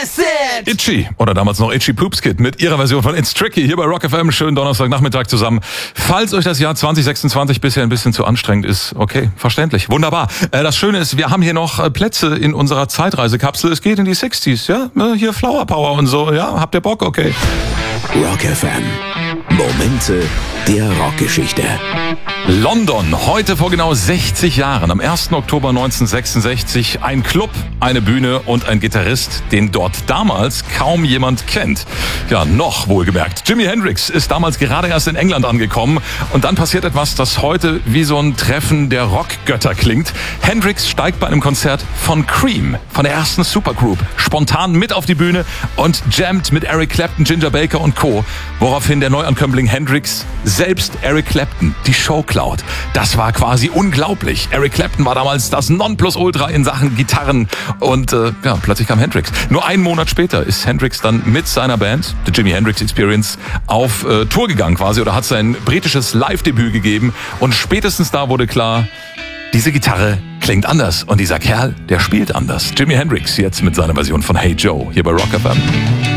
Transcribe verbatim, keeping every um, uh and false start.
This it! Itchy, oder damals noch Itchy Poops Kid mit ihrer Version von It's Tricky hier bei Rock F M. Schönen Donnerstagnachmittag zusammen. Falls euch das Jahr zwanzig sechsundzwanzig bisher ein bisschen zu anstrengend ist, okay, verständlich, wunderbar. Äh, das Schöne ist, wir haben hier noch äh, Plätze in unserer Zeitreisekapsel. Es geht in die sechziger, ja? Äh, hier Flower Power und so, ja? Habt ihr Bock? Okay. Rock F M. Momente der Rockgeschichte. London, heute vor genau sechzig Jahren, am ersten Oktober neunzehnhundertsechsundsechzig, ein Club, eine Bühne und ein Gitarrist, den dort damals kaum jemand kennt. Ja, noch wohlgemerkt. Jimi Hendrix ist damals gerade erst in England angekommen und dann passiert etwas, das heute wie so ein Treffen der Rockgötter klingt. Hendrix steigt bei einem Konzert von Cream, von der ersten Supergroup, spontan mit auf die Bühne und jammt mit Eric Clapton, Ginger Baker und Co., woraufhin der Neuankömmling Hendrix selbst Eric Clapton die Show klaut. Das war quasi unglaublich. Eric Clapton war damals das Nonplusultra in Sachen Gitarren und äh, ja, plötzlich kam Hendrix. Nur einen Monat später ist Hendrix dann mit seiner Band, The Jimi Hendrix Experience, auf äh, Tour gegangen quasi oder hat sein britisches Live-Debüt gegeben und spätestens da wurde klar, diese Gitarre klingt anders und dieser Kerl, der spielt anders. Jimi Hendrix jetzt mit seiner Version von Hey Joe hier bei Rock F M.